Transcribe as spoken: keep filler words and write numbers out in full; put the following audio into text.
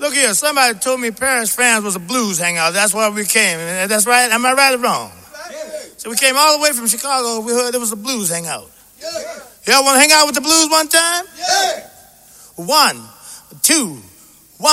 Look here, somebody told me Paris, France was a blues hangout. That's why we came. That's right. Am I right or wrong? So we came all the way from Chicago. We heard it was a blues hangout. Y'all want to hang out with the blues one time? One, two,